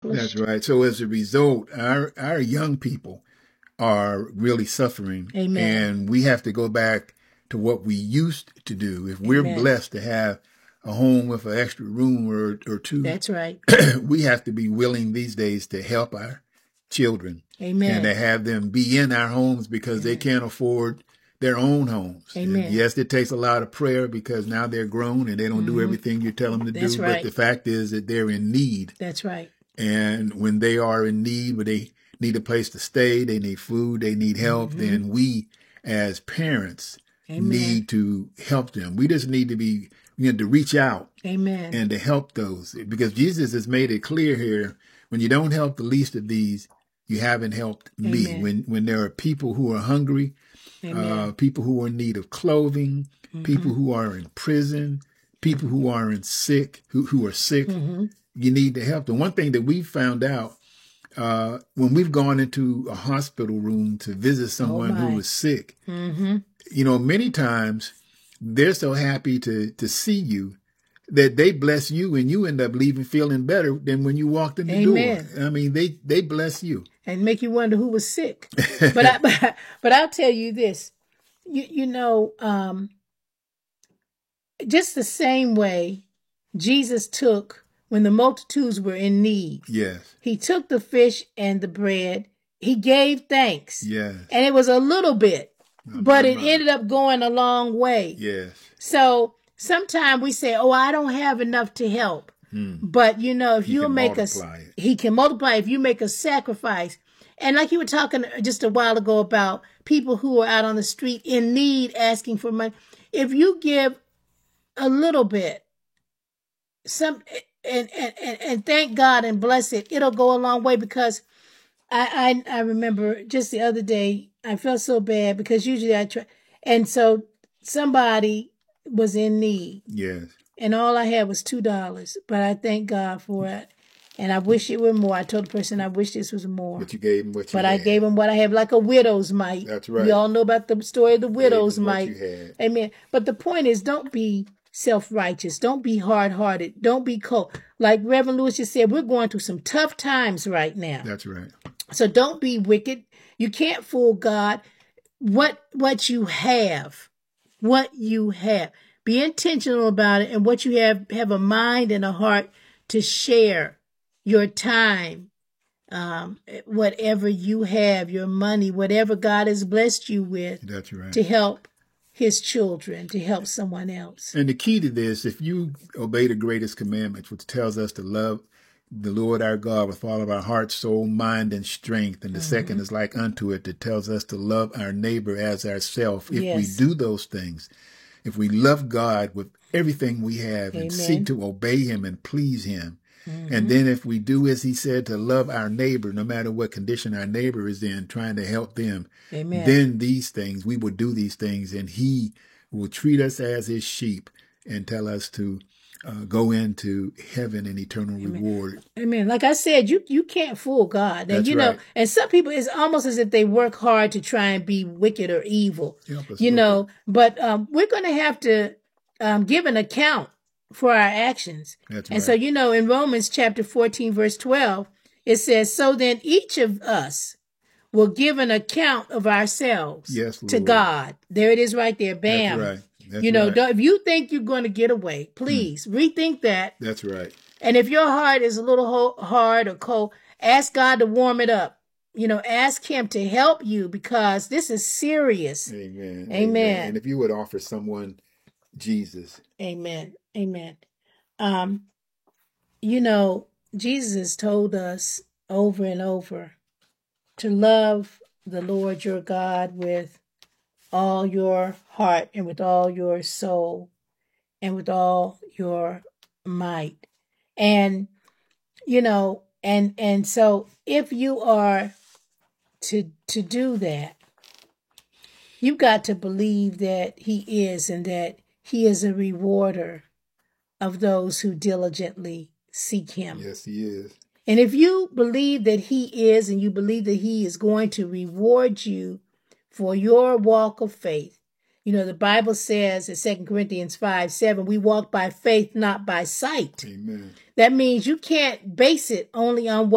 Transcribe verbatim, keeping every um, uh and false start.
accomplished. That's right. So as a result, our our young people are really suffering. Amen. And we have to go back to what we used to do. If we're Amen. blessed to have a home with an extra room or, or two, that's right. we have to be willing these days to help our children. Amen. And to have them be in our homes because Amen. They can't afford their own homes. Amen. And yes, it takes a lot of prayer because now they're grown and they don't mm-hmm. do everything you tell them to that's do. Right. But the fact is that they're in need. That's right. And when they are in need, when they need a place to stay, they need food, they need help, mm-hmm. then we as parents Amen. Need to help them. We just need to be, we need to reach out Amen. And to help those. Because Jesus has made it clear here, when you don't help the least of these, you haven't helped Amen. Me. When when there are people who are hungry, uh, people who are in need of clothing, mm-hmm. people who are in prison, people who are in sick, who, who are sick, mm-hmm. you need to help them. One thing that we found out, uh, when we've gone into a hospital room to visit someone oh who is sick, mm-hmm. you know, many times they're so happy to, to see you that they bless you and you end up leaving feeling better than when you walked in the Amen. door. I mean, they, they bless you. And make you wonder who was sick. But I, but, but I'll tell you this, you, you know, um, just the same way Jesus took when the multitudes were in need. Yes. He took the fish and the bread. He gave thanks. Yes. And it was a little bit, no, but no, it no. ended up going a long way. Yes. So sometimes we say, oh, I don't have enough to help. Hmm. But, you know, if he you'll make a, it. he can multiply if you make a sacrifice. And like you were talking just a while ago about people who are out on the street in need, asking for money. If you give a little bit, some and, and, and, and thank God and bless it, it'll go a long way. Because I, I, I remember just the other day, I felt so bad because usually I try. And so somebody was in need. Yes. And all I had was two dollars, but I thank God for it. And I wish it were more. I told the person I wish this was more. But you gave him what you but had. I gave him what I have, like a widow's mite. That's right. We all know about the story of the widow's mite. What you had. Amen. But the point is, don't be self-righteous. Don't be hard-hearted. Don't be cold. Like Reverend Lewis just said, we're going through some tough times right now. That's right. So don't be wicked. You can't fool God. What what you have, what you have. Be intentional about it, and what you have, have a mind and a heart to share your time, um, whatever you have, your money, whatever God has blessed you with. That's right. To help his children, to help someone else. And the key to this, if you obey the greatest commandments, which tells us to love the Lord our God with all of our heart, soul, mind, and strength. And the mm-hmm. second is like unto it, that tells us to love our neighbor as ourselves. If yes. we do those things, if we love God with everything we have Amen. And seek to obey him and please him, mm-hmm. and then if we do as he said, to love our neighbor, no matter what condition our neighbor is in, trying to help them, Amen. Then these things, we will do these things, and he will treat us as his sheep and tell us to uh, go into heaven and eternal Amen. Reward. Amen. Like I said, you, you can't fool God. And, That's you know, right. and some people, it's almost as if they work hard to try and be wicked or evil, you know, but um, we're going to have to um, give an account for our actions. That's and right. so, you know, in Romans chapter fourteen, verse twelve, it says, so then each of us will give an account of ourselves yes, to God. There it is right there. Bam. That's right. That's you know, right. don't, if you think you're going to get away, please mm. rethink that. That's right. And if your heart is a little ho- hard or cold, ask God to warm it up. You know, ask him to help you, because this is serious. Amen. Amen. Amen. And if you would offer someone Jesus. Amen. Amen. Um, you know, Jesus told us over and over to love the Lord your God with all your heart and with all your soul and with all your might. And, you know, and, and so if you are to, to do that, you've got to believe that he is, and that he is a rewarder of those who diligently seek him. Yes, he is. And if you believe that he is, and you believe that he is going to reward you for your walk of faith, you know, the Bible says in Second Corinthians five, seven, we walk by faith, not by sight. Amen. That means you can't base it only on what